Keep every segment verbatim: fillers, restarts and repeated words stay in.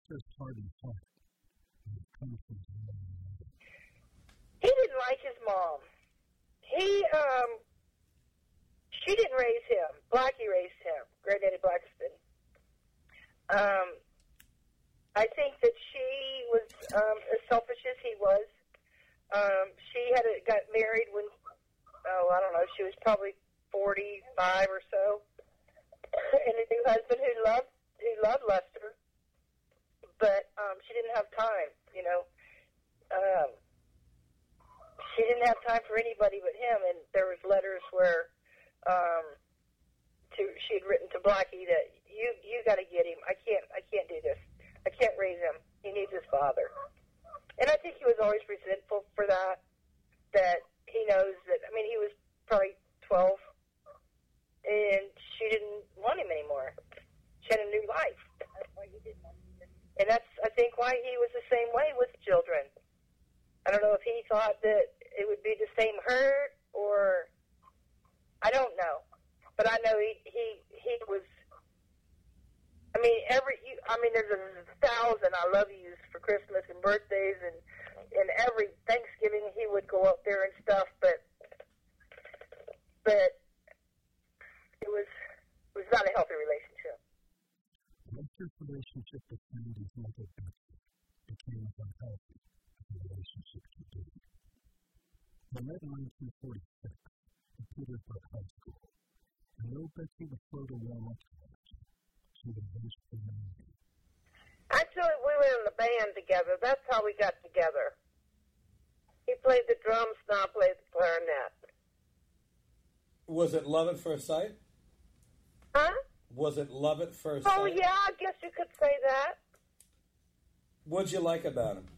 Lester's heart and heart? He didn't like his mom. He, um, she didn't raise him. Blackie raised him, Granddaddy Blackston. Um, I think that she was um, as selfish as he was. Um, she had a, got married when, oh, I don't know, she was probably forty-five or so, and a new husband who loved who loved Lester, but um, she didn't have time, you know. Um, she didn't have time for anybody but him, and there was letters where um, to she had written to Blackie that you you got to get him. I can't I can't do this. I can't raise him. He needs his father. And I think he was always resentful for that. That he knows that. I mean, he was probably twelve, and she didn't want him anymore. She had a new life. That's why he didn't want him. And that's, I think, why he was the same way with children. I don't know if he thought that it would be the same hurt, or I don't know. But I know he he he was. I mean, every. I mean, there's a thousand I love yous for Christmas and birthdays, and and every Thanksgiving he would go up there and stuff. But but it was it was not a healthy relationship. Lester's relationship with Sandy's mother became unhealthy as a relationship could be. They met in nineteen forty-six at Petersburg High School, and though Betsy was slow to warm up to her, she was most familiar. Actually, we were in the band together. That's how we got together. He played the drums, and I played the clarinet. Was it love at first sight? Huh? Was it love at first oh, sight? Oh, yeah, I guess you could say that. What'd you like about him?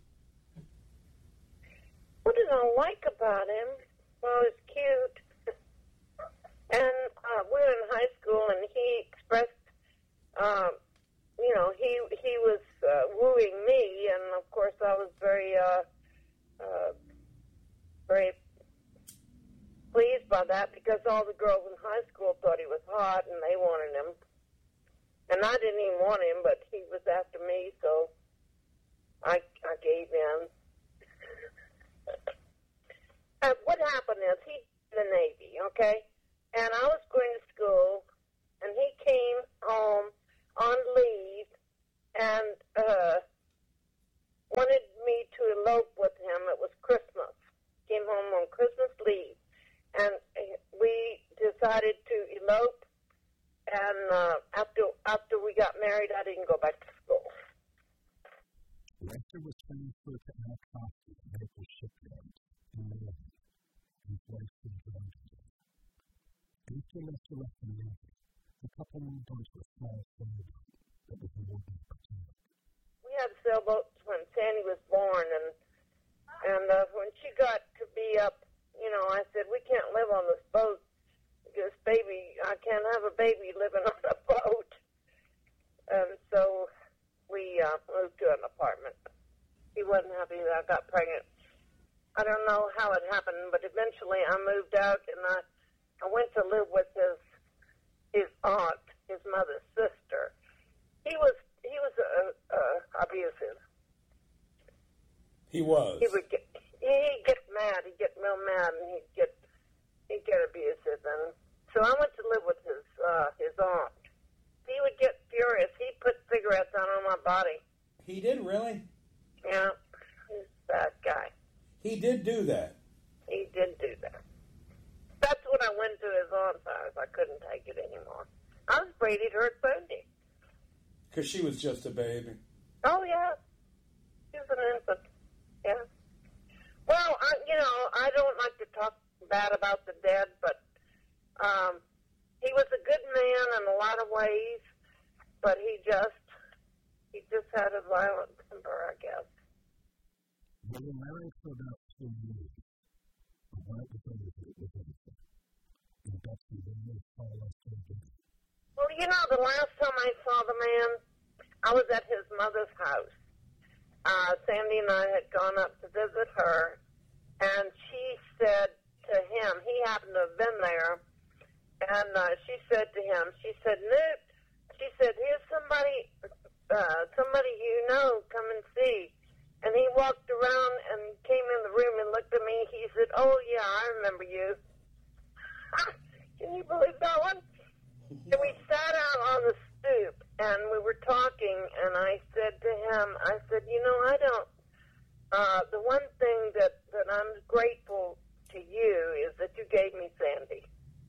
What did I like about him? Well, he's cute. And uh, we were in high school, and he expressed, um, you know, he he was uh, wooing me, and of course I was very, uh, uh, very pleased by that because all the girls in high school thought he was hot, and they wanted him. And I didn't even want him, but he was after me, so I I gave in. Uh, what happened is he did the Navy, okay? And I was going to school, and he came home on leave and uh, wanted me to elope with him. It was Christmas. Came home on Christmas leave, and we decided to elope. And uh, after after we got married, I didn't go back to school. Lester was transferred to Anacostia Medical Shipyard in Maryland. His wife was joined him. After Lester left the Navy, the couple moved on to a small sailboat that was moored in Potomac. We had sailboats when Sandy was born, and and uh, when she got to be up, you know, I said, we can't live on this boat because baby, I can't have a baby living on a boat. And so we uh, moved to an apartment. He wasn't happy that I got pregnant. I don't know how it happened, but eventually I moved out, and I, I went to live with his his aunt, his mother's sister. He was he was uh, uh, abusive. He was. He would get he'd get mad. He'd get real mad, and he'd get he'd get abusive. And so I went to live with his uh, his aunt. He would get furious. He put cigarettes out on my body. He did, really? Yeah, he's a bad guy. He did do that. He did do that. That's when I went to his aunt's house. I couldn't take it anymore. I was afraid he'd hurt Sandy. Because she was just a baby. Oh, yeah. She was an infant. Yeah. Well, I, you know, I don't like to talk bad about the dead, but um, he was a good man in a lot of ways, but he just, he just had a violent temper, I guess. They were married for about two years. But when it was over, it was over. And Betsy then moved far less to again. Well, you know, the last time I saw the man, I was at his mother's house. Uh, Sandy and I had gone up to visit her, and she said to him, he happened to have been there, and uh, she said to him, she said, Newt, she said, here's somebody, uh, somebody you no, come and see. And he walked around and came in the room and looked at me. He said, oh, yeah, I remember you. Can you believe that one? And we sat out on the stoop, and we were talking, and I said to him, I said, you know, I don't, uh, the one thing that, that I'm grateful to you is that you gave me Sandy.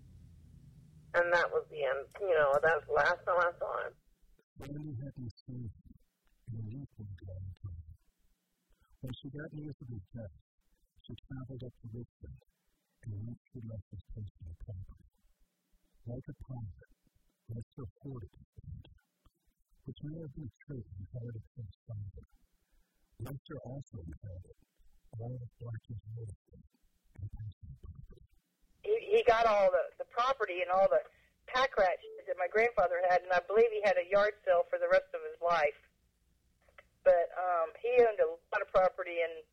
And that was the end. You know, that was the last time I saw him. Sandy had me seen him in a week one long time. When she got news of his death, she traveled up to Richmond and went to Lester's personal property. Like a pilot, Lester hoarded his Sandy, which may have been true and inherited from his father. Lester also inherited all of Blackie's real estate and personal property. He, he got all the, the property and all the pack rat shit that my grandfather had, and I believe he had a yard sale for the rest of his life. But um, he owned a lot of property, and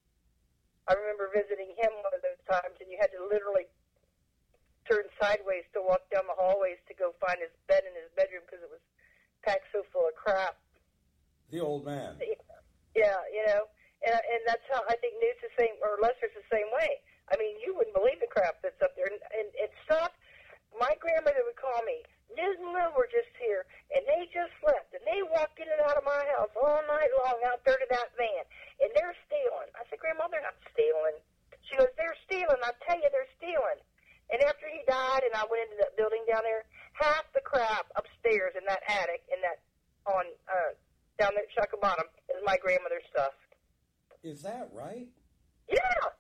I remember visiting him one of those times, and you had to literally turn sideways to walk down the hallways to go find his bed in his bedroom because it was packed so full of crap. The old man. Yeah, you know, and, and that's how I think Newt's the same, or Lester's the same way. I mean, you wouldn't believe the crap that's up there. And, and it stopped. My grandmother would call me, Liz and Lou were just here, and they just left, and they walked in and out of my house all night long out there to that van, and they're stealing. I said, Grandma, they're not stealing. She goes, they're stealing. I tell you, they're stealing. And after he died and I went into that building down there, half the crap upstairs in that attic, in that, on, uh, down there at Chuck Bottom, is my grandmother's stuff. Is that right? Yeah.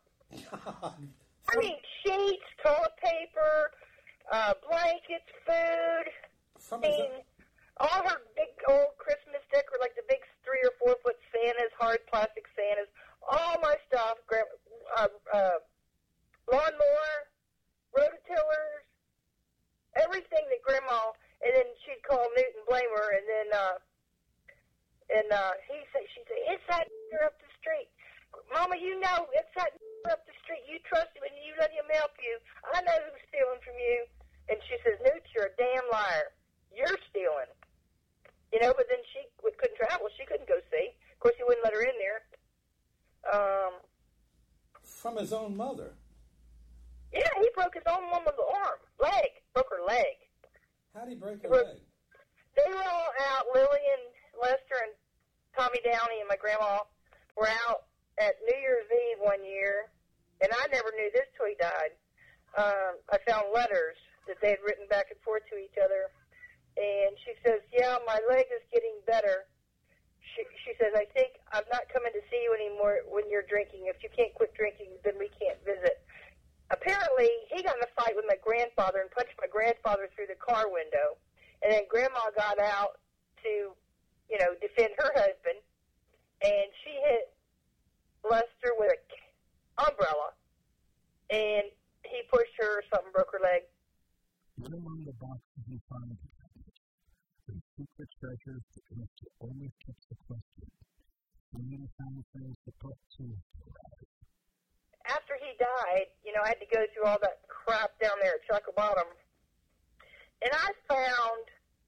I mean, sheets, toilet paper, uh, blankets, food. From I mean, all her big old Christmas decor, like the big three or four foot Santas, hard plastic Santas, all my stuff, gra- uh, uh, lawnmower, rototillers, everything that Grandma, and then she'd call Newt and blame her, and then, uh, and uh, he said, she'd say, it's that up the street. Mama, you know, it's that up the street. You trust him and you let him help you. I know who's stealing from you. And she says, Newt, you're a damn liar. You're stealing. You know, but then she couldn't travel. She couldn't go see. Of course, he wouldn't let her in there. Um, From his own mother? Yeah, he broke his own woman's arm. Leg. Broke her leg. How'd he break her Broke, leg? They were all out. Lily and Lester and Tommy Downey and my grandma were out at New Year's Eve one year, and I never knew this till he died. Um, I found letters that they had written back and forth to each other, and she says, yeah, my leg is getting better. She, she says, I think I'm not coming to see you anymore when you're drinking. If you can't quit drinking, then we can't visit. Apparently, he got in a fight with my grandfather and punched my grandfather through the car window, and then Grandma got out to, you know, defend her husband, and she hit Lester with an umbrella, and he pushed her or something, broke her leg. One among the boxes you find the secret treasures that Lester always keeps the question. Many found things to put to arrive. After he died, you know, I had to go through all that crap down there at Chuck Bottom, and I found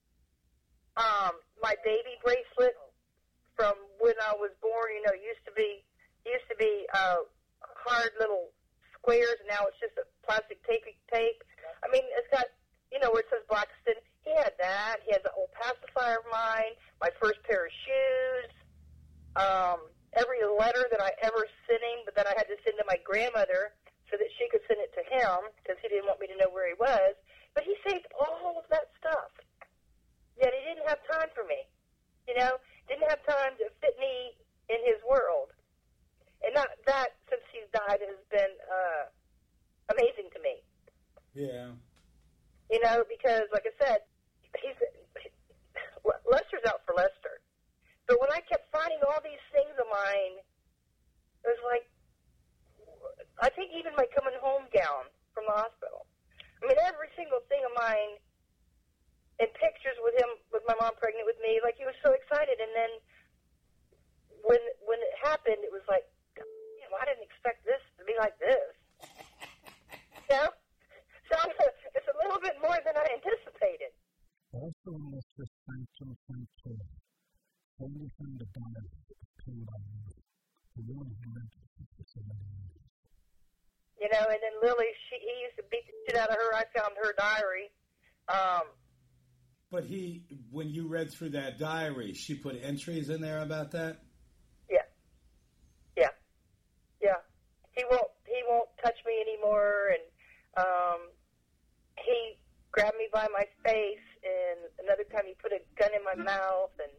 um, my baby bracelet from when I was born. You know, it used to be It used to be uh, hard little squares, and now it's just a plastic tape. tape. I mean, it's got, you know, where it says Blackiston. He had that. He has an old pacifier of mine, my first pair of shoes, um, every letter that I ever sent him, but that I had to send to my grandmother so that she could send it to him because he didn't want me to know where he was. But he saved all of that stuff. Yet he didn't have time for me. You know, didn't have time to fit me in his world. And not that, since he's died, has been uh, amazing to me. Yeah. You know, because, like I said, he's Lester's out for Lester. But when I kept finding all these things of mine, it was like, I think even my coming home gown from the hospital. I mean, every single thing of mine, and pictures with him, with my mom pregnant with me, like he was so excited. And then when when it happened, it was like, well, I didn't expect this to be like this. You know? So it's a little bit more than I anticipated. Also in Lester's sanctum sanctorum, Sandy found a diary that was penned by Lily, who really had lived for seventy years. You know, and then Lily, she he used to beat the shit out of her. I found her diary. Um, But he, when you read through that diary, she put entries in there about that? yeah, yeah, yeah. He won't he won't touch me anymore, and um, he grabbed me by my face, and another time he put a gun in my mouth, and